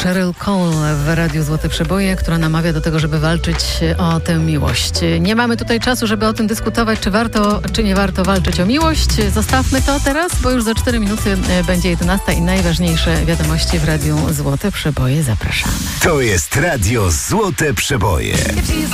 Cheryl Cole w Radiu Złote Przeboje, która namawia do tego, żeby walczyć o tę miłość. Nie mamy tutaj czasu, żeby o tym dyskutować, czy warto, czy nie warto walczyć o miłość. Zostawmy to teraz, bo już za 4 minuty będzie 11 i najważniejsze wiadomości w Radiu Złote Przeboje. Zapraszamy. To jest Radio Złote Przeboje.